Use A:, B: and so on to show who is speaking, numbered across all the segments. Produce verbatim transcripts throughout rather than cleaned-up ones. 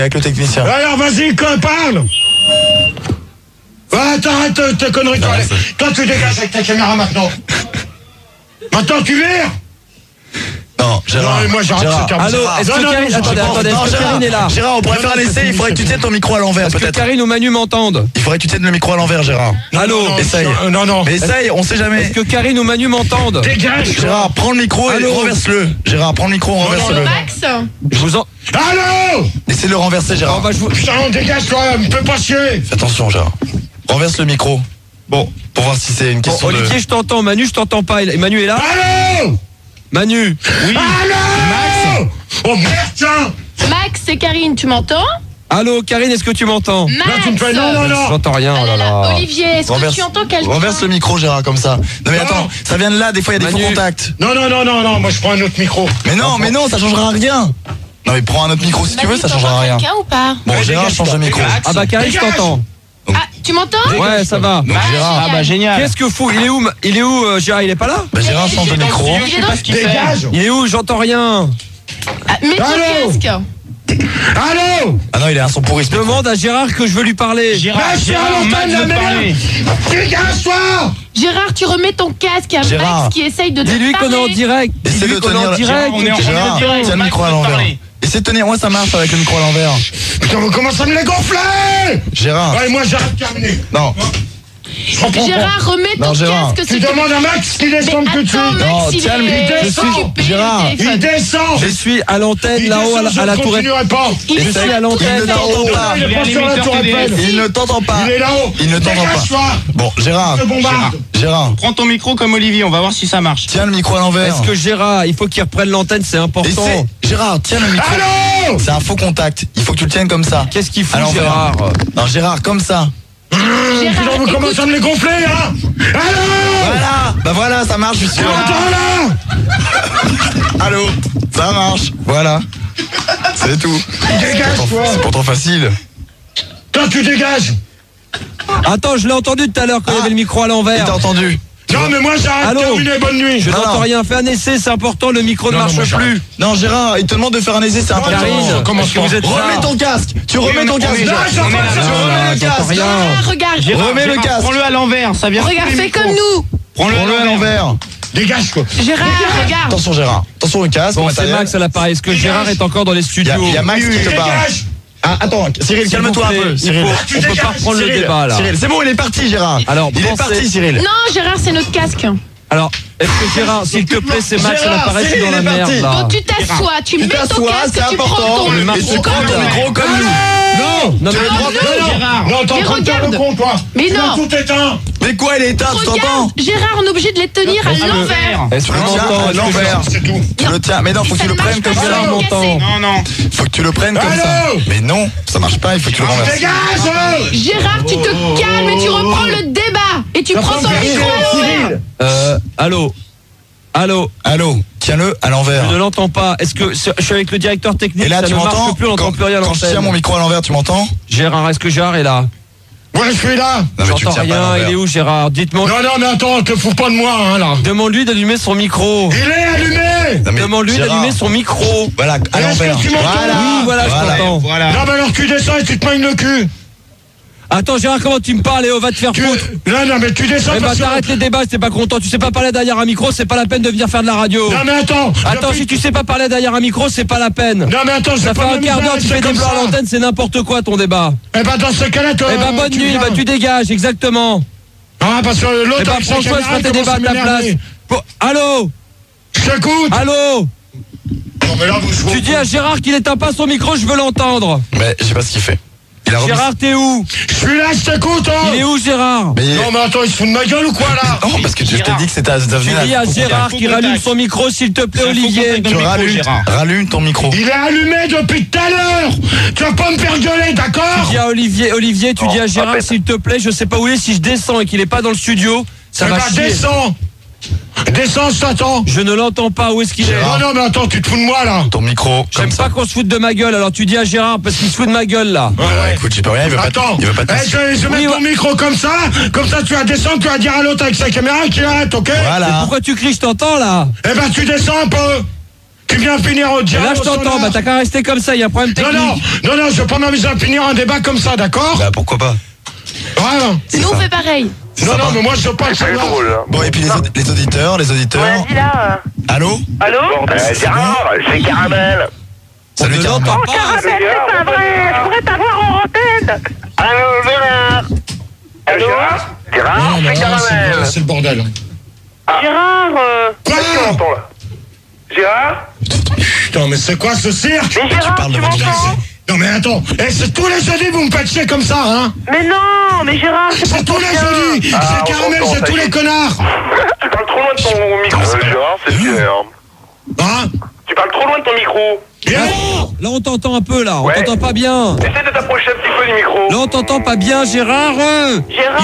A: avec le technicien.
B: Alors vas-y, parle. Ouais, t'arrêtes tes conneries. Toi, toi, tu dégages avec ta caméra maintenant. Maintenant, tu vires.
A: Non, Gérard.
B: Non, moi j'arrête
A: Gérard.
B: ce
C: Allô, est-ce que Karine, attendez, attendez, est-ce que Karine est là?
A: Gérard, on pourrait faire un essai, il faudrait que tu tiennes ton micro à l'envers,
C: Est-ce que
A: peut-être.
C: Karine ou Manu m'entendent?
A: Il faudrait que tu tiennes le micro à l'envers, Gérard.
C: Allô,
A: essaye.
B: Non, non.
A: Mais essaye, on sait jamais.
C: est-ce que Karine ou Manu m'entendent?
B: Dégage.
A: Gérard, prends le micro et
C: Allô
A: renverse-le. Gérard, prends le micro, renverse-le.
D: Max,
C: Je vous en...
B: Allô.
A: Essaye de le renverser,
C: On
A: Gérard.
C: va jouer...
B: Putain, dégage toi, me fais pas chier.
A: Fais attention, Gérard. Renverse le micro. Bon, pour voir si c'est une
C: Bon,
A: question de...
C: Olivier, je t'entends. Manu, je t'entends pas. Et Manu est là?
B: Allô.
C: Manu.
B: Oui. Allô. Oh merde, tiens.
D: Max, c'est Karine, tu m'entends?
C: Allô, Karine, est-ce que tu m'entends?
D: Max.
B: Non, tu me fais non, non, non.
C: J'entends rien, oh là là.
D: Olivier, est-ce que
A: Renverse-
D: tu entends quelqu'un?
A: Renverse le micro, Gérard, comme ça. Non mais
B: Non.
A: attends, ça vient de là, des fois il y a des
C: Manu.
A: faux contacts.
B: Non, non, non, non, non, moi je prends un autre micro.
A: Mais non, mais non, ça changera rien. Non mais prends un autre micro si tu veux, ça changera rien.
D: Quelqu'un ou pas?
A: Bon,
B: Ouais,
A: Gérard,
B: dégage,
A: change de
B: toi,
A: micro.
B: dégage.
C: Ah bah Karine, je
B: Dégage.
C: t'entends.
D: Ah, tu m'entends?
C: Ouais, ça va.
A: Donc Gérard,
D: Ah bah
E: génial.
C: Qu'est-ce que fou? Il est où? Il est où, euh, Gérard? Il est pas là?
A: bah Gérard change de micro.
D: Il est dans-
B: Dégage.
C: Il est où? J'entends rien.
D: Ah, mets ton
B: Allô.
D: casque.
B: Allô.
A: Ah non, il est un son pourri. ce micro.
C: Demande à Gérard que je veux lui parler.
E: Gérard,
B: Bah,
E: Gérard,
B: Gérard,
E: Max
B: la
E: veut
B: merde.
E: parler.
B: Dégage-toi.
D: Gérard, tu remets ton casque à
A: Gérard.
D: Max qui essaye de te
C: Dis-lui qu'on est en
D: parler.
C: direct.
A: Essaie
C: Dis-lui
A: de
C: qu'on est
A: tenir
C: en
A: le-
C: direct.
E: on est en-
A: Gérard,
E: direct.
A: tiens le micro à
E: Max veut
A: l'envers.
E: parler.
A: Essaie de tenir, moi ça marche avec le micro à l'envers.
B: Putain, vous commencez à me les gonfler.
A: Gérard,
B: Ouais, moi j'arrête terminé.
A: non,
B: Je comprends pas.
D: Gérard, remets ton
A: Non, Gérard.
D: casque.
B: Tu
D: s'il te
B: demandes à Max qu'il
D: Mais
B: descende tout de
D: attends,
B: suite.
D: Max,
A: Non,
D: il
A: tiens,
D: est
A: lui,
B: je suis-
D: occupé,
A: Gérard.
D: le téléphone.
B: Il descend.
C: Je suis à l'antenne
B: Il
C: là-haut à
B: descend,
C: la, à la
B: je ne
C: tour Eiffel.
B: continuerai pas.
D: Il
C: Je
D: est
C: suis
D: sur
C: à
D: la tour
C: l'antenne
A: il ne
D: Eiffel.
A: t'entend pas.
B: Il est
E: Il est
B: pas sur la
E: animateur
B: tour
E: télé.
B: Eiffel.
A: Il ne t'entend pas.
B: Il est là-haut.
A: Il ne t'entend pas.
B: Dégage-toi.
A: Bon, Gérard,
B: Je te bombarde.
A: Gérard,
E: Prends ton micro comme Olivier, on va voir si ça marche.
A: tiens le micro à l'envers.
C: Est-ce que Gérard, il faut qu'il reprenne l'antenne, c'est important.
A: Essaie. Gérard, tiens le micro.
B: Allô.
A: C'est un faux contact. Il faut que tu le tiennes comme ça.
C: Qu'est-ce qu'il
A: À
C: fout,
A: l'envers.
C: Gérard?
A: Non, Gérard, comme ça.
B: Putain, vous
D: écoute.
B: commencez à me les gonfler, hein. Allô.
A: Voilà. Bah voilà, ça marche, je suis sûr.
B: Attends là.
A: Allô, ça marche. Voilà. C'est tout.
B: Dégage-toi.
A: C'est pourtant facile.
B: Toi, tu dégages.
C: Attends, je l'ai entendu tout à l'heure quand il y
A: Ah.
C: avait le micro à
A: Il
C: l'envers.
A: t'a entendu.
B: Non, mais moi j'arrête
C: Allô.
B: terminé. Bonne nuit.
C: Je
A: Non,
C: n'entends
A: non.
C: rien. Fais un essai, c'est important. Le micro ne
B: Non, non,
C: marche
B: moi, j'arrête.
C: plus.
A: Non, Gérard, il te demande de faire un essai, c'est important.
C: Karine,
B: comment
C: est-ce que vous êtes là?
A: Remets ton casque. Tu remets ton
E: on est
A: casque.
E: là,
B: j'en
E: on est
B: fais
E: là.
B: pas.
A: Tu remets le
C: j'entends
A: casque.
C: rien.
D: Gérard, regarde.
E: Gérard,
A: Remets le
E: Gérard,
A: casque.
E: Prends-le à l'envers, ça vient.
D: Regarde,
E: couper le
D: fais
E: micro.
D: comme nous.
E: Prends-le
A: Prends-le à l'envers.
B: Dégage, quoi.
D: Gérard, regarde.
A: Attention, Gérard. Attention au casque.
C: Bon,
A: au
C: c'est
A: matériel.
C: Max à l'appareil. Est-ce que Gérard est encore dans les
A: Il y
C: studios?
A: a, il y a Max qui te parle.
B: Dégage.
A: Ah, attends, Cyril,
C: S'il
A: calme-toi
C: vous
A: un
C: plaît,
A: peu.
C: il
A: Cyril.
C: faut-
B: Tu
C: on peut
B: dégages,
C: pas reprendre le
A: Cyril,
C: débat là.
A: Cyril, c'est bon, il est parti, Gérard.
C: Alors,
A: il est
C: pensez-
A: parti, Cyril.
D: Non, Gérard, c'est notre casque.
C: Alors, est-ce que Gérard, s'il te plaît, c'est Max à
A: Gérard,
C: l'appareil, je suis
A: Cyril
C: dans la
A: est parti.
C: merde là.
D: Donc tu t'assois, tu,
A: Tu
D: mets ton
A: t'assois,
D: casque,
A: c'est
D: tu prends
A: important.
D: ton
C: Le
A: Et
C: marteau
A: tu prends ton micro comme nous.
B: Non.
C: Non, mais
B: Tu
C: le
B: prends-
C: droit-
B: non, non.
E: Gérard.
B: Non, t'es en
D: Mais
B: train de faire le
D: regarde.
B: con, toi.
D: Mais
B: Tu
D: non.
B: as tout éteint.
A: Mais quoi, il est éteint, tu t'entends?
D: Regarde, Gérard, on est obligé de les tenir à l'envers.
C: Est-ce que
A: Tu le tiens
C: m'entends?
A: à
C: Est-ce que
A: l'envers.
B: C'est tout.
A: Tu le tiens, mais non, faut que
D: Ça
A: tu le
D: ne marche
A: prennes comme
D: pas,
A: ça.
D: ça va
C: m'entend.
E: Non, non.
A: Faut que tu le prennes comme ça.
B: Allô.
A: Mais non, ça marche pas, il faut que tu le renverses.
B: Dégage.
D: Gérard, tu te calmes et tu reprends le débat. Et tu prends ton micro à l'envers.
C: Euh, allô? Allô?
A: Allô, tiens-le à l'envers.
C: Je ne l'entends pas. Est-ce que je suis avec le directeur technique?
A: Et là,
C: ça
A: tu
C: ne
A: m'entends?
C: marche plus, on n'entend
A: Quand,
C: plus rien à
A: quand je tiens
C: l'antenne.
A: mon micro à l'envers, tu m'entends?
C: Gérard, est-ce que Gérard est là?
B: Ouais, je suis là.
A: Non, mais tu le
C: J'entends
A: tiens pas à
C: rien.
A: l'envers.
C: Il est où, Gérard? Dites-moi.
B: Non, non, mais attends, te fous pas de moi, hein, là.
C: Demande-lui d'allumer son micro.
B: Il est allumé.
A: Non, mais
C: Demande-lui
A: Gérard,
C: d'allumer son micro.
A: Voilà, à
B: Est-ce que
A: l'envers.
B: tu m'entends?
A: Voilà,
C: Oui, voilà, je
A: voilà.
C: t'entends.
E: Voilà.
B: Non, mais alors tu descends et tu te manges le cul.
C: Attends, Gérard, comment tu me parles? Léo, va te faire
B: Tu...
C: foutre.
B: Non, non, mais tu descends
C: Eh ben,
B: parce que-
C: t'arrêtes les débats, t'es pas content. Tu sais pas parler derrière un micro, c'est pas la peine de venir faire de la radio.
B: Non, mais attends.
C: Attends,
B: depuis-
C: si tu sais pas parler derrière un micro, c'est pas la peine.
B: Non, mais attends, je
C: Ça
B: vais
C: fait
B: pas
C: un quart
B: m'amuser
C: d'heure
B: à
C: que tu
B: rester
C: fais des
B: comme
C: blancs à
B: ça.
C: l'antenne, c'est n'importe quoi ton débat.
B: Eh ben, dans ce cas-là, toi.
C: Eh ben, bonne
B: tu
C: nuit,
B: viens.
C: bah tu dégages, exactement.
B: Ah, parce que l'autre,
C: Eh ben,
B: avec sa
C: François, je
B: caméra,
C: ferai tes
B: il
C: débats à
B: commence
C: ta
B: à
C: place.
B: m'énerver.
C: Bon, allô?
B: Je t'écoute.
C: Allô?
B: Non, mais là, vous jouez
C: Tu
B: au
C: dis à Gérard qu'il éteint pas son micro, je veux l'entendre.
A: Mais je sais pas ce qu'il fait. Il a remis-
C: Gérard, t'es où?
B: Je suis là, je t'écoute, hein.
C: Il est où, Gérard?
A: Mais
B: Non, mais attends, il se fout de ma gueule ou quoi, là?
A: non, parce que tu- je t'ai dit que c'était à
C: Tu dis à Gérard
E: Faux
C: qu'il
E: contact.
C: rallume son micro, s'il te plaît,
E: C'est un faux
C: Olivier.
E: contact dans
A: Tu
E: le micro,
A: rallumes,
E: Gérard.
A: rallume ton micro.
B: Il est allumé depuis tout à l'heure. Tu vas pas me faire gueuler, d'accord?
C: Tu dis à Olivier, Olivier, tu dis à Gérard, s'il te plaît, je sais pas où il est, si je descends et qu'il est pas dans le studio, ça
B: Eh
C: va
B: ben,
C: chier.
B: descends. Descends, je t'attends.
C: Je ne l'entends pas, où est-ce qu'il est?
A: Gérard.
B: Non, non, mais attends, tu te fous de moi, là.
A: Ton micro, comme
C: J'aime
A: ça.
C: pas qu'on se foute de ma gueule, alors tu dis à Gérard, parce qu'il se fout de ma gueule, là.
A: Ouais, ouais, écoute, j'y peux rien, il veut pas.
B: Attends,
A: Il veut pas te-
B: Eh, je, vais- je vais
C: Oui,
B: mettre ton
C: ouais.
B: micro comme ça, comme ça tu vas descendre, tu vas dire à l'autre avec sa caméra qu'il arrête, ok?
A: Voilà.
C: Pourquoi tu cries, je t'entends, là?
B: Eh ben tu descends un peu. Tu viens finir au diable.
C: Là, je t'entends, bah t'as qu'à rester comme ça, il y a un problème technique.
B: Non, non, non, non, je vais pas m'amuser à finir un débat comme ça, d'accord?
A: Bah pourquoi pas.
B: Ouais.
D: Sinon, on fait pareil.
B: Non, non, mais moi je veux pas le savoir.
A: Bon, et puis les, aud- les auditeurs, les auditeurs.
F: Vas-y là.
A: Allô?
F: Allô?
A: Euh, Gérard,
G: c'est Caramel.
A: Salut
C: ne
A: Caramel.
C: l'entend
F: Oh, Caramel, c'est pas vrai. Je pourrais t'avoir en antenne.
G: Allô, Gérard.
F: Allô?
G: Gérard,
B: Non,
G: c'est
B: non, c'est
G: Caramel.
B: le- c'est le bordel.
F: Gérard, euh...
B: Quoi?
G: Attends là. Gérard?
B: Putain, mais c'est quoi ce cirque?
F: Mais Gérard,
A: parles
F: tu
A: de votre
F: m'entends?
B: Non, mais attends, eh, c'est tous les jeudis vous me patchez comme ça, hein?
F: Mais non, mais Gérard, c'est
B: C'est
F: pas
B: tous les
F: bien.
B: jeudis!
G: Ah,
B: C'est
G: on
B: Caramel,
G: t'entend,
B: c'est
G: ça
B: tous
G: y est.
B: les connards!
G: Tu parles trop loin de ton micro. Euh, Gérard, c'est Pierre.
B: Hein?
G: Tu parles trop loin de ton micro.
B: Bien!
C: Là, on t'entend un peu, là. On
G: Ouais.
C: t'entend pas bien.
G: Essaie de t'approcher un petit peu du micro.
C: Là, on t'entend pas bien, Gérard. euh.
F: Gérard.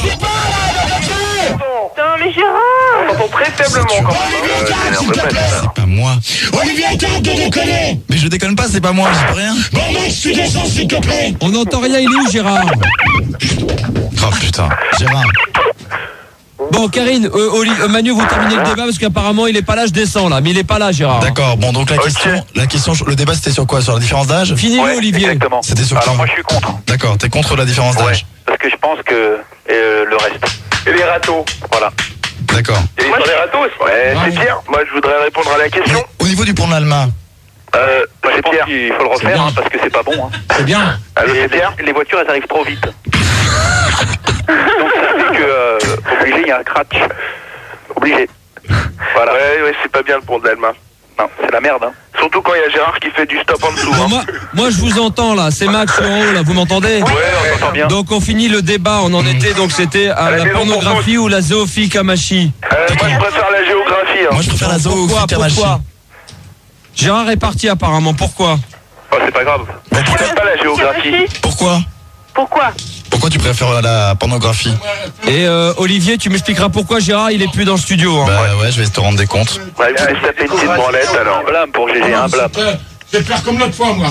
F: Putain, mais Gérard.
G: On t'entend très faiblement quand même. Euh, c'est énerve, pas, ça.
A: C'est pas moi.
B: Olivier, arrête de déconner!
A: Mais je déconne pas, c'est pas moi, j'ai pas rien.
B: Bon, Max, tu descends, s'il te plaît!
C: On n'entend rien, il est où, Gérard?
A: Oh putain. Gérard.
C: Bon, Karine, euh, Oli- euh, Manu, vous terminez le débat parce qu'apparemment, il est pas là, je descends, là. Mais il est pas là, Gérard.
A: D'accord, bon donc la
G: Ok.
A: question, la question, le débat c'était sur quoi? Sur la différence d'âge?
C: Finis-le,
G: Ouais,
C: Olivier.
G: exactement.
A: C'était sur
G: Alors
A: quoi?
G: moi je suis contre.
A: D'accord, t'es contre la différence
G: Ouais.
A: d'âge?
G: Parce que je pense que euh, le reste. Et les râteaux. Voilà.
A: D'accord.
G: Et sur les râteaux aussi. Ouais, c'est Pierre. Moi je voudrais répondre à la question.
A: Au niveau du pont de l'Alma,
G: Euh, moi c'est Pierre. Il faut le refaire
B: bien.
G: hein, parce que c'est pas bon. Hein.
B: C'est bien!
G: Alors, c'est Pierre. Les voitures elles arrivent trop vite. Donc ça fait que euh, obligé il y a un crack. Obligé. Voilà. Ouais ouais c'est pas bien le pont de l'Alma. Non, c'est la merde. Hein. Surtout quand il y a Gérard qui fait du stop en dessous.
C: Bon,
G: Hein.
C: moi, moi, je vous entends, là. C'est Max sur en haut, là. Vous m'entendez?
G: Ouais, on t'entend bien.
C: Donc, on finit le débat. On en était, donc, c'était à
G: À la
C: la
G: maison
C: pornographie ou la zoophile Kamachi.
G: Euh, moi je préfère la géographie. Hein.
A: moi je préfère la zoo
C: Pourquoi?
A: au Kamachi.
C: Pourquoi? Gérard est parti, apparemment. Pourquoi?
G: Oh, c'est pas grave.
A: Bon,
G: Je
A: pourquoi,
G: connais pas la géographie.
A: pourquoi
F: Pourquoi?
A: Pourquoi tu préfères la pornographie?
C: Et euh, Olivier, tu m'expliqueras pourquoi Gérard, il est plus dans le studio. Hein.
A: Bah ouais, je vais te rendre des comptes.
G: Ouais, je vais se taper une petite branlette alors. Un blâme pour G G, un blâme.
B: Je vais faire comme l'autre fois, moi.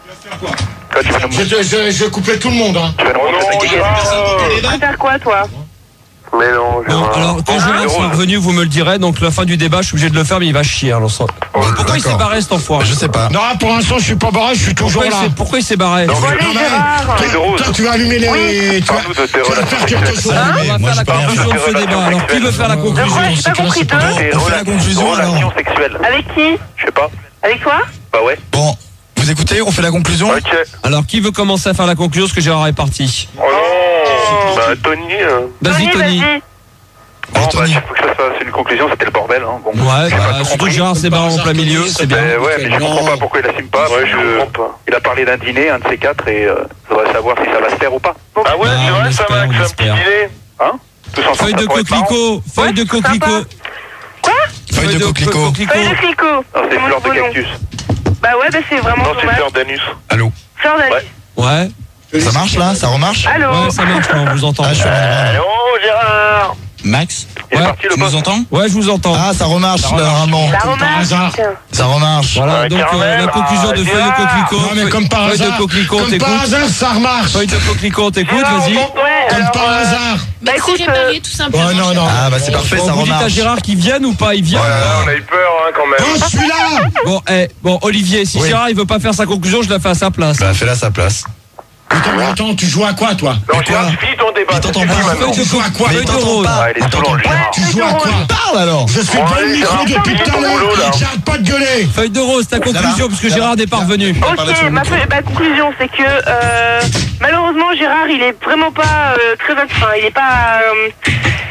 G: Quand tu vas nous
B: Je, je, je, je vais couper tout le monde, hein.
G: tu vas nous montrer ta gueule.
F: Tu préfères quoi, toi?
G: Mais non,
C: Bon, alors quand Gérard sera revenu, vous me le direz. Donc la fin du débat, je suis obligé de le faire, mais il va chier. Alors, ça- pourquoi il s'est
A: d'accord.
C: barré cet enfoiré?
A: Je sais pas.
B: Non, pour l'instant, je suis pas barré, je suis toujours
C: Pourquoi il
B: là.
C: s'est- pourquoi il s'est barré?
G: Non,
F: Bon, allez,
B: Non, mais-
F: Gérard.
G: Les roses.
B: Toi, tu vas allumer les... Tu vas,
G: Parle-nous de tes
B: tu vas
G: relations
B: faire quelque chose.
G: sexuelles.
C: Hein,
A: mais
C: on va
A: moi,
C: faire
A: je
C: la
A: peux rien
C: conclusion de
G: faire.
C: ce débat. Alors qui veut faire la
F: De
C: conclusion?
F: quoi? J'ai pas compris,
G: Des
F: deux.
A: On fait la
G: rela-
A: conclusion,
G: relations
A: alors.
G: sexuelles.
F: Avec qui?
G: Je sais pas.
F: Avec toi?
G: Bah ouais.
A: Bon, vous écoutez, on fait la conclusion?
G: Ok.
C: Alors qui veut commencer à faire la conclusion parce que Gérard est parti?
G: Oh non. Bah Tony. Euh...
C: Vas-y Tony.
F: vas-y.
A: Bon,
G: Bon, bah,
A: Tony.
G: il faut que ça fasse une conclusion, c'était le bordel. Hein. Bon.
C: Ouais,
G: J'ai pas
C: bah,
G: tout
C: surtout
G: compris.
C: Gérard s'est barré en plein milieu, c'est bien.
G: Mais ouais, mais je
B: Non.
G: comprends pas pourquoi il assume pas. Moi, je... Il a parlé d'un dîner, un de ces quatre, et euh, faudrait savoir si ça va se faire ou pas. Ah ouais,
C: Ah,
G: c'est
C: on
G: vrai, ça,
C: espère,
G: Max,
C: on
G: un petit
C: espère.
G: dîner. Hein? Tous ensemble,
C: Feuille
G: ça
C: de
G: pourrait être marrant.
C: coquelicot, feuille de coquelicot.
F: Quoi?
A: Feuille de coquelicot.
F: Feuille de clico.
G: Non, c'est
F: mon
G: fleur de
F: nouveau nom.
G: cactus.
F: Bah ouais, bah c'est vraiment
G: Non, c'est
F: dommage.
G: fleur d'anus.
A: Allô?
F: Fleur d'année.
G: Ouais.
C: Ouais,
A: Ça marche là? Ça remarche?
F: Allô?
C: ouais, ça marche, là, on vous entend.
A: Ah, je suis en endroit, là.
G: Allô, Gérard.
A: Max?
G: Il est
C: Ouais,
G: parti, le
A: Tu
G: poste.
A: nous entends?
C: Ouais, je vous entends.
A: Ah, ça remarche, là, vraiment.
F: La
B: Comme par
F: remarque.
B: hasard.
A: Ça remarche.
C: Voilà,
G: Ouais,
C: donc euh,
G: Caramel,
C: la conclusion de
G: ah,
C: feuille de
G: Gérard.
C: coquelicot.
B: Non, mais comme par
C: Feuille
B: hasard.
C: de coquelicot, on
B: Comme par
C: t'écoute.
B: hasard, ça remarche.
C: Feuille de coquelicot, on t'écoute,
G: Gérard,
C: vas-y.
G: on
F: Ouais,
B: Comme
F: alors,
B: par
F: euh,
B: hasard.
F: Bah
D: Mais
F: écoute,
D: c'est
F: euh,
D: réparé tout simplement.
B: Ouais, non, non.
A: Ah, bah c'est parfait,
C: Bon,
A: ça
C: vous dites à
A: remarche.
C: Gérard qu'il vienne ou pas? Il vient.
G: Ouais, là, on a eu peur, hein, quand même.
B: Oh, je suis là.
C: Bon, eh, bon, Olivier, si
A: Oui.
C: Gérard il veut pas faire sa conclusion, je la fais à sa place.
A: Bah, fais-la à sa place.
B: Attends, mais attends, tu joues à quoi, toi?
G: Non,
A: Mais
G: Gérard,
A: quoi?
G: finis ton débat.
A: Il t'entend
G: c'est
A: pas.
G: fini, maintenant.
C: Feuille de
B: Tu joues à quoi?
A: Mais
C: feuille
A: il
C: de
A: t'entend
C: rose.
A: pas.
G: Ah, il est
A: Il t'entend
G: saoulant, le
A: pas.
G: Gérard.
B: Tu joues à quoi?
A: Parle alors.
B: Je suis
G: Bon,
B: pas le
G: allez,
B: micro
G: Gérard,
B: depuis tout à
G: ton boulot, là.
B: l'heure. J'arrête pas de gueuler.
C: Feuille de rose, ta conclusion, puisque Gérard n'est pas revenu.
F: ok, ma, feuille- ma conclusion, c'est que euh, malheureusement, Gérard, il est vraiment pas euh, très. Enfin, il est pas. euh,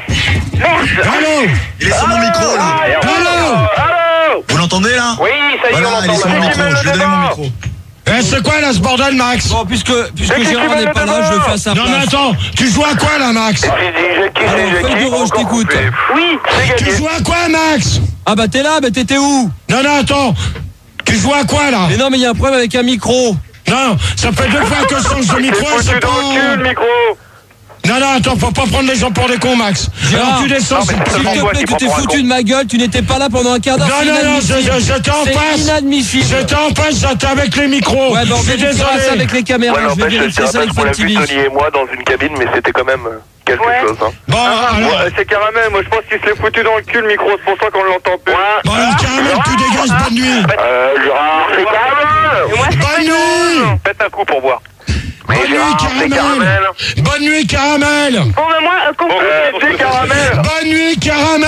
F: Merde!
B: Allô?
A: Il est sur mon micro là.
B: Allô?
G: Allô?
A: Vous l'entendez là?
G: Oui, ça y est,
A: Voilà,
G: on
A: il est
G: entend.
A: sur mon
G: Vas-y,
A: micro.
G: mets le
A: Je lui donne mon
G: débat.
A: micro.
B: Eh, c'est quoi là ce bordel, Max?
C: Bon, puisque, puisque
G: Mais qu'est-ce
C: Gérard
G: que tu
C: n'est
G: veux
C: pas là,
G: d'abord
C: je le fais à sa
B: Non, mais
C: place.
B: attends, tu joues à quoi là, Max?
G: C'est qui,
C: Alors,
G: c'est
C: feuille
G: qui,
C: de rose,
G: encore
C: t'écoutes.
G: coupé.
F: Oui!
G: C'est
B: Tu
G: gagné.
B: joues à quoi, Max?
C: Ah bah t'es là, mais t'étais où?
B: Non, non, attends. Tu joues à quoi là?
C: Mais non, mais il y a un problème avec un micro.
B: Non, ça fait deux fois que je change de
G: C'est
B: micro et
G: foutu
B: c'est
G: dans le cul, le
B: pas...
G: micro.
B: Non, non, attends, faut pas prendre les gens pour des cons, Max.
C: Gérard.
B: Alors tu descends,
G: Non, mais
B: c'est
G: c'est
B: pas...
C: S'il
G: seulement
C: te
G: toi
C: plaît,
G: qui
C: tu t'es
G: prends pour un
C: foutu
G: con.
C: de ma gueule, tu n'étais pas là pendant un quart d'heure.
B: Non,
C: c'est
B: non, non, je-
C: inadmissible.
B: je- j'étais en
C: C'est
B: face.
C: inadmissible.
B: J'étais en face, j'étais avec les micros.
C: Ouais, bah on
B: je suis
C: vérifiera ça
B: désolé.
C: avec les caméras,
G: Ouais,
C: je vais
G: n'empêche, je
C: vérifier
G: dirais
C: ça
G: pas
C: avec
G: qu'on l'a vu,
C: Fantivis.
G: Tony et moi, dans une cabine, mais c'était quand même... quelque
B: Ouais.
G: chose. Hein.
A: Bon, alors.
G: Ouais, c'est Caramel, moi je pense qu'il se l'est foutu dans le cul le micro, c'est pour ça qu'on l'entend plus.
A: Bon, alors, Caramel, tu dégages, bonne nuit.
G: Euh, Gérard, c'est Caramel.
F: Et moi, c'est
A: Bonne nuit.
G: Faites un coup pour voir.
A: Bonne nuit, Caramel. Bonne nuit, Caramel.
F: Bon, bah, moi, euh, conclusion.
G: Euh, c'est Caramel.
A: Bonne nuit, Caramel.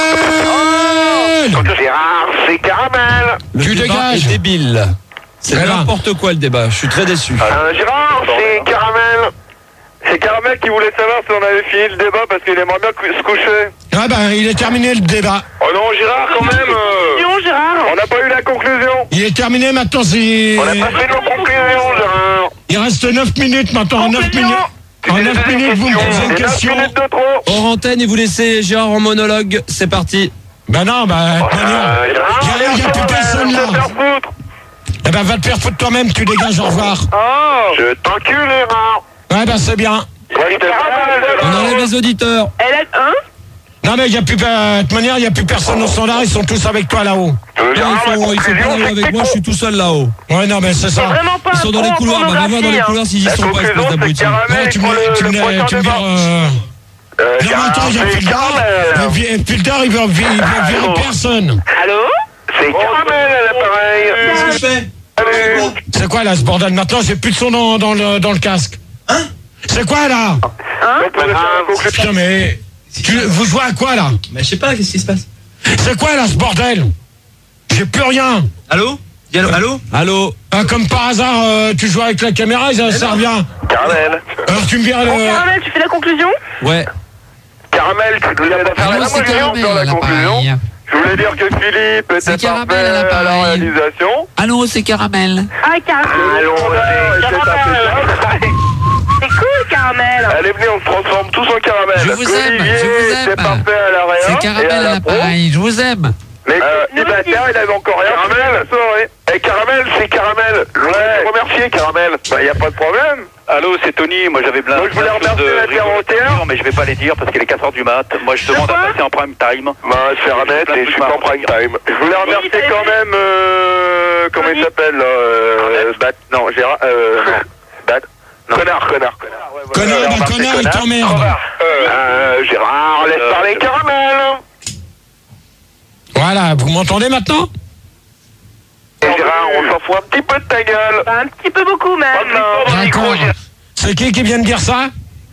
G: Gérard, c'est Caramel.
C: Le
A: Tu
C: débat
A: dégages.
C: est débile. C'est
A: Eh ben.
C: n'importe quoi le débat. Je suis très déçu.
G: Euh, Gérard, c'est Caramel. C'est Caramel qui voulait savoir si on avait fini le débat parce qu'il aimerait bien cou- se coucher.
A: Ah ben, il est terminé le débat.
G: Oh non, Gérard, quand même. euh,
F: Conclusion, Gérard.
G: on n'a pas eu la conclusion.
A: Il est terminé maintenant, c'est...
G: On n'a pas fait nos conclusions, Gérard.
A: Il reste neuf minutes maintenant, en neuf
F: Conclusion.
A: minutes. En neuf minutes, vous me posez une
G: C'est neuf
A: question.
G: minutes de trop.
C: Hors antenne et vous laissez Gérard en monologue. C'est parti.
A: Ben non, ben, de toute manière,
G: Euh, Gérard,
A: il y a- il y a plus personne là.
G: va te faire foutre.
A: Eh ben, va te faire foutre toi-même, tu dégages, au revoir.
F: Oh.
G: Je t'encule, Gérard.
A: Ouais, ben, c'est bien.
G: Ouais, Caramel,
C: On enlève les auditeurs.
F: Elle a un.
A: Non, mais il y a plus, de toute manière, il n'y a plus personne au standard, ils sont tous avec toi là-haut.
G: Euh,
C: Non,
G: Gérard,
C: ils
G: la
C: sont, ils sont pas
G: conclusion,
C: là-haut
G: c'est
C: avec
G: que
C: moi. Je suis tout seul là-haut.
A: Ouais, non, mais c'est
F: C'est
A: ça.
F: vraiment pas
C: Ils
F: un
C: sont dans les
F: pro en
C: couloirs. Bah, va voir dans les
F: pornographie,
C: couloirs s'ils y
G: La
C: sont pas, espèce
G: conclusion, c'est
C: d'abrutis.
G: Caramel.
A: Non, tu me,
G: pour le-
A: tu me,
G: le
A: tu
G: prochain
A: me
G: débat.
A: vires, euh...
G: Euh,
A: Non, mais
G: Gérard,
A: attends, il y a
G: c'est
A: plus le
G: Caramel.
A: Et puis le tard, il va il va virer personne.
F: Allô.
G: C'est Caramel à l'appareil.
C: Qu'est-ce que je fais?
G: Salut.
A: C'est quoi là ce bordel? Maintenant, j'ai plus de son dans, dans, le, dans le casque. Hein? C'est quoi là?
F: Hein.
G: Donc, on va faire la conclusion.
A: Putain, mais. Tu, vous jouez à quoi là?
C: Mais je sais pas, qu'est-ce qui se passe?
A: C'est quoi là ce bordel? J'ai plus rien.
C: Allô? Allô? Allô? Allô?
A: Ah, comme par hasard, euh, tu joues avec la caméra et ça sert bien.
G: Caramel.
A: Alors tu me vires le.
F: Bon, Caramel, tu fais la conclusion.
C: Ouais.
G: Caramel, tu voulais pas faire
H: Allô,
G: la
H: c'est Caramel
G: dans
H: à
G: la conclusion.
H: l'appareil.
G: Je voulais dire que Philippe
H: C'est
G: était
H: Caramel
G: parfait
H: à
G: à la
H: l'appareil.
G: réalisation.
H: Allô, c'est Caramel.
F: Ah, Caramel.
G: Allons, c'est
F: Caramel. C'est cool, Caramel.
G: Allez, venez, on se transforme tous en caramel.
H: Je vous aime,
G: Olivier,
H: je vous aime.
G: c'est parfait à la réa.
H: C'est Caramel
G: et à
H: à
G: la pro.
H: l'appareil. Je vous aime.
G: Mais euh,
F: Nous
G: il va
F: aussi.
G: faire, il avait encore rien. Caramel, soirée. Et Caramel, c'est Caramel. Je voulais te remercier, Caramel. Bah, y a pas de problème.
I: Allô, c'est Tony. Moi, j'avais plein
G: Moi, je voulais
I: plein de
G: remercier
I: choses
G: la
I: de
G: Terre
I: rigolo, mais je vais pas les dire parce qu'il est quatre heures du mat. Moi, je demande à
F: quoi
I: passer en prime time.
G: Bah, c'est honnête et je suis pas en prime time. Je voulais remercier
F: t'avais
G: quand
F: fait-
G: même, euh, comment il
F: Tony.
G: s'appelle, là, euh, Bat, non, Gérard, euh, non, Bat, non. Connard, connard, connard. Ouais, voilà.
A: Connard,
G: Je voulais
A: bah,
G: remercier
A: connard, il
G: Connard.
A: t'emmerde.
G: Euh, euh, Gérard, laisse
I: Euh,
G: parler
I: je-
G: Caramel.
A: Voilà, vous m'entendez maintenant?
G: Et Gérard, on s'en fout un petit peu de ta gueule.
F: Bah, un petit peu beaucoup, même.
A: D'accord. C'est qui qui vient de dire ça?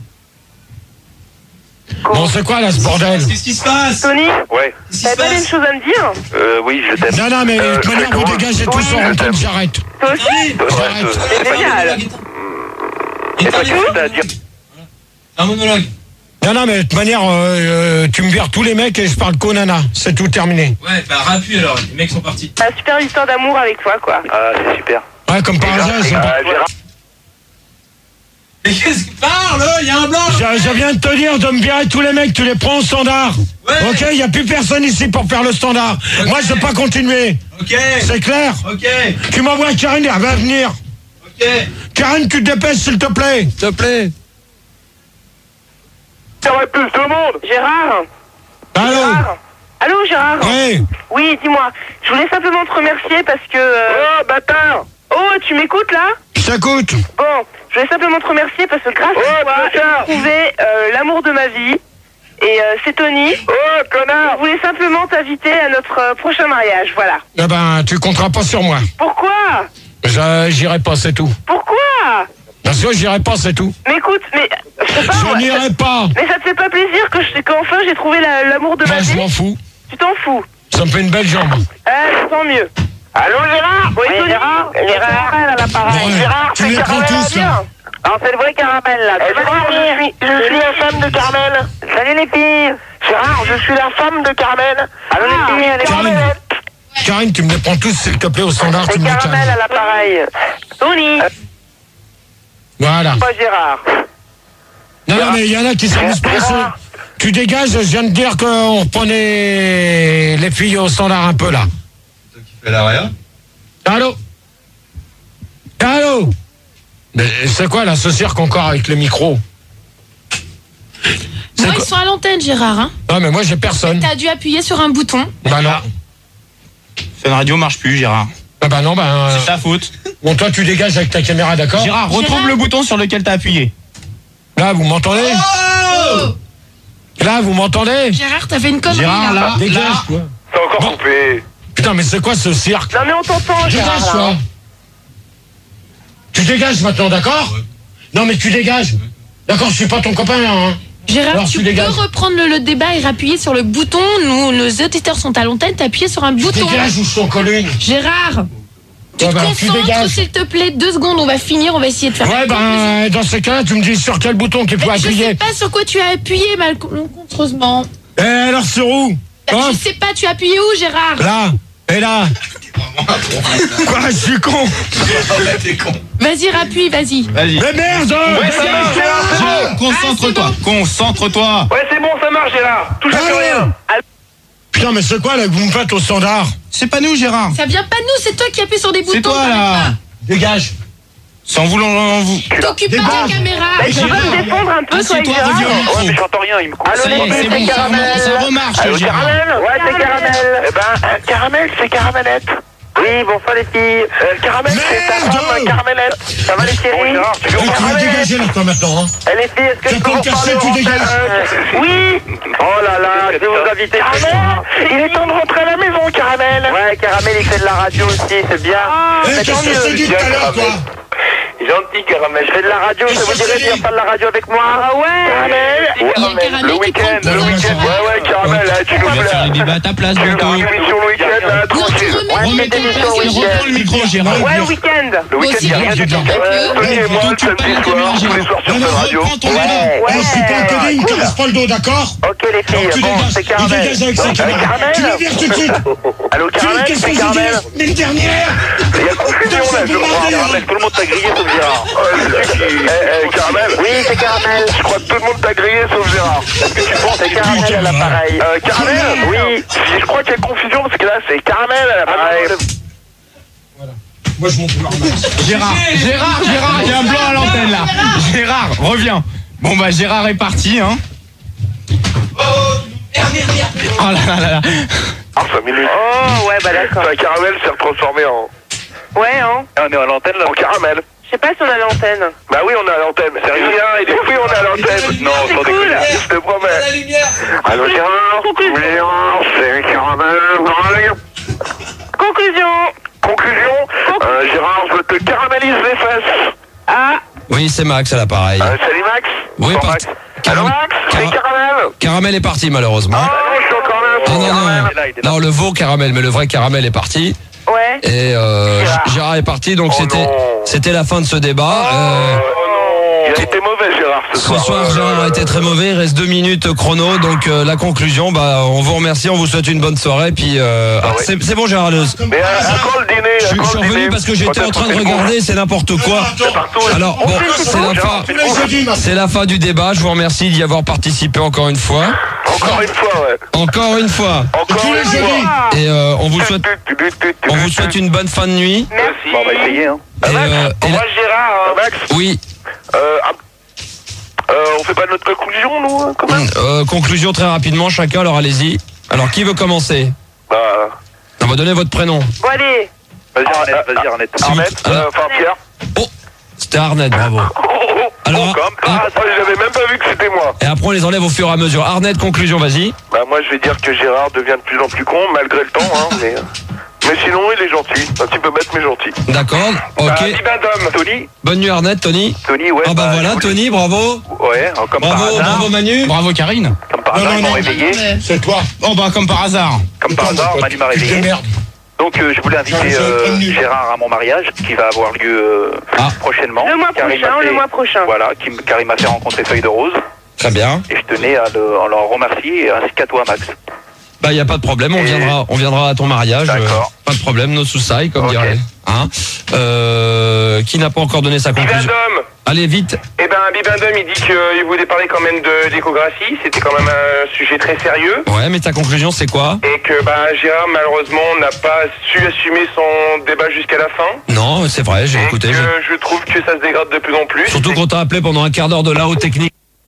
A: Bon, c'est quoi là ce bordel?
C: Qu'est-ce qui se passe?
F: Tony,
G: Ouais,
F: t'avais pas une chose à me dire?
G: euh, oui, je t'aime.
A: Non, non, mais de
G: Euh,
A: toute manière,
G: c'est
A: vous
G: drôle.
A: dégagez
G: Oui,
A: tous en
G: je
A: antenne,
G: t'aime.
A: j'arrête.
F: Toi aussi?
A: J'arrête.
F: C'est génial.
G: Et toi, qu'est-ce que t'as à dire?
C: Un monologue.
A: Non, non, mais de toute manière, euh, euh, tu me vires tous les mecs et je parle qu'au nana. C'est tout terminé.
C: Ouais, bah rappuie alors. Les mecs sont partis.
F: Un super histoire d'amour avec toi, quoi.
G: Ah, c'est super.
A: Ouais, comme par hasard, ils sont pas-
G: Euh, Gérard,
C: Mais qu'est-ce que parle? Il y a un blanc.
A: Je, je viens de te dire de me virer tous les mecs, tu les prends au standard.
C: Ouais.
A: Ok, il n'y a plus personne ici pour faire le standard.
C: Ok.
A: Moi, je ne veux pas continuer.
C: Ok.
A: C'est clair?
C: Ok.
A: Tu m'envoies Karine, elle va venir.
C: Ok.
A: Karine, tu te dépêches, s'il te plaît.
C: S'il te plaît.
G: il y aurait plus de monde.
F: Gérard.
A: Allô?
F: Gérard. Allô, Gérard.
A: Oui.
F: Oui, dis-moi. Je voulais simplement te remercier parce que... euh,
G: Oh, bâtard.
F: Oh, tu m'écoutes, là?
A: Je t'écoute.
F: Bon, je voulais simplement te remercier parce que grâce
G: Oh,
F: à toi,
G: bâtard.
F: j'ai trouvé euh, l'amour de ma vie. Et euh, c'est Tony.
G: Oh, connard.
F: Je voulais simplement t'inviter à notre euh, prochain mariage, voilà.
A: Eh ben, tu compteras pas sur moi.
F: Pourquoi?
A: Je- J'irai pas, c'est tout.
F: Pourquoi?
A: Parce que j'irai pas, c'est tout.
F: Mais écoute, mais... Je sais pas,
A: Je
F: moi,
A: n'irai pas.
F: mais ça te fait pas plaisir que je, qu'enfin j'ai trouvé la- l'amour de
A: Moi,
F: ma
A: je
F: vie?
A: m'en fous.
F: Tu t'en fous?
A: Ça me fait une belle jambe.
F: Ah, tant mieux.
G: Allô, Gérard.
F: Bon, et Tony,
G: Gérard. Gérard.
F: à l'appareil.
A: Bon, ouais.
G: Gérard,
A: Tu
G: c'est
A: les prends
G: Caramel.
A: tous, là.
F: Alors, c'est le vrai caramel, là.
G: Eh, Gérard, je suis, je suis la femme de Carmel.
F: Salut les filles.
G: Gérard, je suis la femme de Carmel.
F: Allô les filles, allez.
A: Karine, Karine, tu me les prends tous, s'il te plaît, au standard, tu
F: C'est
A: me les
F: caramel à
A: calmes.
F: l'appareil. Tony.
A: Voilà.
F: Pas Gérard.
A: Non, non, mais il y en a qui s'amusent pas.
G: Gérard.
A: c'est- Tu dégages, je viens de dire qu'on reprenait les filles au standard un peu, là.
C: Toi qui fais la réa.
A: Allô? Allô? Mais c'est quoi, là, ce cirque encore avec le micro? C'est
D: Non, ils
A: quoi?
D: sont à l'antenne, Gérard. Hein.
A: Non, mais moi, j'ai personne.
D: T'as dû appuyer sur un bouton.
A: Bah non.
E: Fun Radio marche plus, Gérard.
A: Ah bah non, bah... euh,
E: C'est ta faute.
A: Bon, toi, tu dégages avec ta caméra, d'accord?
E: Gérard, retrouve
D: Gérard.
E: le bouton sur lequel t'as appuyé.
A: Là, vous m'entendez?
C: Oh!
A: Là, vous m'entendez?
D: Gérard, t'as fait une connerie
E: Gérard,
D: là.
E: là,
A: Dégage,
E: là.
A: toi.
G: C'est encore
A: Bon.
G: coupé.
A: Putain, mais c'est quoi ce cirque?
F: Non mais on t'entend,
A: Dégage,
F: Gérard.
A: toi.
F: là.
A: Tu dégages maintenant, d'accord? Non, mais tu dégages. D'accord, je suis pas ton copain, hein.
D: Gérard,
A: Alors,
D: tu
A: tu
D: peux
A: dégages.
D: reprendre le, le débat et rappuyer sur le bouton. Nous, nos auditeurs sont à l'antenne, t'appuies sur un bouton.
A: Dégage ou je t'en colle une.
D: Gérard, tu
A: Ouais,
D: te
A: bah, tu
D: concentres,
A: dégages.
D: s'il te plaît. Deux secondes, on va finir, on va essayer de faire.
A: Ouais,
D: la conclusion.
A: ben, dans ce cas-là, tu me dis sur quel bouton qu'il faut
D: Mais je sais
A: appuyer.
D: pas sur quoi tu as appuyé, malencontreusement.
A: Eh, alors, sur où?
D: Bah,
A: Hein?
D: je sais pas, tu as appuyé où, Gérard?
A: Là. Et là. Quoi, je suis con.
D: Vas-y, rappuie, vas-y.
E: Vas-y.
A: Mais merde.
G: Ouais, ça marche, Gérard, c'est bon.
E: Gérard, Concentre-toi, concentre-toi.
G: Ouais, c'est bon, ça marche, Gérard. Touche à plus
A: Allez.
G: rien.
A: Putain, mais c'est quoi là que vous me faites au standard?
E: C'est pas nous, Gérard.
D: Ça vient pas de nous, c'est toi qui appuies sur des boutons.
E: C'est toi,
D: t'arrêtes
E: là.
A: Dégage.
E: Sans vouloir vous.
D: pas. T'occupes pas de la caméra.
F: Eh, tu peux me défendre un peu, toi,
E: Assieds-toi,
F: Gérard?
E: reviens au
G: Ouais, mais
E: micro.
G: j'entends rien, il me coupe.
F: Allô,
E: Ça y
F: les
E: est, c'est
F: filles,
E: bon,
F: c'est
E: ça
F: Caramel.
E: remarche, ça remarche,
G: Allô,
E: Gérard.
G: Caramel?
F: Ouais, c'est Caramel.
G: Eh ben, euh, Caramel, c'est Caramelette.
F: Oui, bonsoir les filles.
G: Euh, Caramel, c'est ta
A: Merde.
G: femme, Caramelette.
F: Ça va les
G: Bon,
F: chéris?
G: Gérard, tu veux
A: Tu vas
G: Caramel?
A: dégager là, toi, maintenant, hein.
F: Eh les filles, est-ce que
A: Tu
F: je
A: vas
F: peux
A: pas
F: vous
A: me
F: parler
A: casser, tu
F: en
A: dégages.
F: antenne? Oui. Oh là là, je vais vous inviter chez moi.
G: Caramel, il est temps de rentrer à la maison, Caramel.
F: Ouais, Caramel, il fait de la radio aussi, c'est bien.
A: Eh,
F: Mais
A: qu'est-ce
F: tant
A: que je t'ai
F: mieux.
A: dit tout à l'heure, toi?
G: Gentil, Caramel.
F: Je fais de la radio, ça vous dirait de venir faire de la radio avec moi? Ah ouais.
G: Caramel.
D: Il y a Caramel
G: Le
D: qui
G: week-end,
D: prend
G: le
D: le
G: week-end.
D: temps.
G: Ouais, ouais, Caramel, là, tu
E: On
G: nous
E: va faire les
G: plais.
E: bébés à ta place
G: Tu veux
E: bientôt.
G: une émission le week-end, là,
D: Non, tu
G: tranquille.
D: remets
F: Ouais,
D: ton
F: mettez
D: micro,
F: l'émission
D: vas-y,
F: week-end.
E: Reprends le micro, Gérard.
F: Ouais, le week-end.
G: Le week-end, il y a rien du tout.
D: Avec eux.
G: Tony et moi,
E: T'occupe
G: samedi
E: pas de la
G: soir,
E: caméra,
G: tous les
E: Gérard.
G: soirs sur
E: Non,
G: Fun
E: non,
G: Radio.
E: reprends ton
F: Ouais,
E: vélo.
F: ouais.
A: Eh, je suis pas un codé, il me
F: cool.
A: casse pas le dos, d'accord?
F: Ok les
A: Donc
F: filles,
A: tu
F: bon,
A: dégages,
F: c'est
A: il
F: Caramel.
A: dégage avec sa caméra.
F: Caramel.
A: Tu le vires tout de suite.
G: Allô,
A: Tu
G: Caramel,
A: qu'est-ce
G: c'est
A: que
G: Caramel.
A: je l'année dernière?
G: Il y a confusion là, je crois. Caramel, tout le monde t'a grillé sauf Gérard. Eh, eh, Caramel.
F: Oui, c'est Caramel.
G: Je crois que tout le monde t'a grillé sauf Gérard. Est-ce que tu penses
F: C'est Caramel à l'appareil.
G: Euh, Caramel, oui. Je crois qu'il y a confusion parce que là, c'est Caramel à l'appareil.
A: Moi, je monte le
E: Gérard, Gérard, Gérard, il y a un blanc à l'antenne là. Gérard, reviens. Bon bah Gérard est parti, hein. Oh là là là là.
G: Ah, cinq minutes.
F: Oh, ouais, bah d'accord.
G: Enfin, Caramel s'est transformé en...
F: Ouais, hein.
G: On est à l'antenne là. En Caramel.
F: Je sais pas si on a l'antenne.
G: Bah oui, on est à l'antenne. C'est rien. Et oui, on est à l'antenne. Non,
F: c'est
G: sans
F: cool.
G: déconner. Je te promets. Allô, Gérard. Gérard, c'est Caramel.
F: Conclusion.
G: Conclusion. Euh, Gérard, je te caramélise les fesses.
F: Ah,
C: Oui, c'est Max à l'appareil.
G: Euh, salut Max.
C: Oui,
G: Bonsoir,
C: par-
G: Max.
C: Caram-
G: Allô Max, c'est
C: Cara-
G: Caramel.
C: Caramel est parti malheureusement.
G: Ah non, je suis encore là.
C: Non, non,
G: Caramel.
C: non.
G: Il est là, il est là.
C: Non, le veau caramel, mais le vrai caramel est parti.
F: ouais.
C: Et euh,
G: Gérard.
C: Gérard est parti, donc
G: Oh
C: c'était
G: non.
C: c'était la fin de ce débat. Euh,
G: Oh non. Il a été mauvais, Gérard, ce
C: ce
G: soir.
C: soir,
G: Euh,
C: Gérard a été très mauvais. Il reste deux minutes chrono, donc euh, la conclusion, bah, on vous remercie, on vous souhaite une bonne soirée. Puis euh,
G: Ah
C: ah,
G: ouais.
C: c'est c'est bon, Gérard. Le,
G: Mais à, à quand le dîner
C: je,
G: à
C: suis-
G: quand
C: je suis
G: le
C: revenu
G: dîner
C: parce que j'étais en train de regarder, c'est n'importe quoi.
G: partout.
C: Alors bon, c'est la fin.
A: Tous les jeudis, maintenant.
C: C'est la fin du débat. Je vous remercie d'y avoir participé encore une fois.
G: Encore une fois, ouais.
C: Encore une fois.
G: Encore
A: Tous les
G: une
A: jeudis.
G: fois.
C: Et euh, on vous souhaite, on vous souhaite une bonne fin de nuit.
F: Merci.
G: Bon, on va essayer, hein.
C: Et, euh, et la-
G: Gérard. hein. Max,
C: oui.
G: euh, ah, euh, on fait pas notre conclusion, nous, hein, quand même
C: Euh, conclusion très rapidement, chacun. Alors allez-y. Alors qui veut commencer?
G: Bah,
C: On va donner votre prénom.
F: Bon, allez.
G: vas-y, Arnett, vas-y, Arnett. Arnett,
C: Ah.
G: euh, enfin, Pierre.
C: Oh, c'était Arnett, bravo.
G: Oh, oh, oh,
C: Alors,
G: oh, comme
C: ah.
G: ah, j'avais même pas vu que c'était moi.
C: Et après on les enlève au fur et à mesure. Arnett, conclusion, vas-y.
G: Bah, moi, je vais dire que Gérard devient de plus en plus con, malgré le temps, hein, mais... Mais sinon, il est gentil. Un petit peu bête, mais gentil.
C: D'accord. Ok.
G: Bah, Dibadom. Tony.
C: Bonne nuit Arnett, Tony.
G: Tony, ouais.
C: Ah bah voilà,
G: je voulais-
C: Tony, bravo.
G: Ouais, hein, comme
C: Bravo,
G: par hasard.
C: bravo Manu.
E: Bravo Karine.
G: Comme par
A: Non,
G: hasard,
A: non,
G: ils m'ont
A: non.
G: réveillé.
A: C'est toi.
E: Oh bah comme par hasard.
G: Comme par hasard, Manu m'a
A: Putain de
G: réveillé.
A: merde.
G: Donc, euh, je voulais inviter
A: J'aurais
G: euh,
A: prévenu.
G: Gérard à mon mariage, qui va avoir lieu euh,
C: Ah.
G: prochainement.
F: Le mois
G: Car il
F: prochain,
G: m'a fait-
F: le mois prochain.
G: Voilà, qui, m- car il m'a fait rencontrer Feuille de Rose.
C: Très bien.
G: Et je tenais à, le, à leur remercier, ainsi qu'à toi, Max.
C: Bah y a pas de problème, on
G: Et-
C: viendra, on viendra à ton mariage.
G: D'accord.
C: Euh, pas de problème, no soucis, comme
G: Ok.
C: dirait. Hein euh, qui n'a pas encore donné sa conclusion?
J: Bibendum.
C: Allez vite.
J: Eh ben, Bibendum, il dit qu'il voulait parler quand même de d'échographie. C'était quand même un sujet très sérieux.
C: Ouais, mais ta conclusion c'est quoi?
J: Et que bah, Gérard, malheureusement, n'a pas su assumer son débat jusqu'à la fin.
C: Non, c'est vrai, j'ai
J: Et
C: écouté.
J: que
C: j'ai-
J: je trouve que ça se dégrade de plus en plus.
C: Surtout qu'on t'a appelé pendant un quart d'heure de là au technique.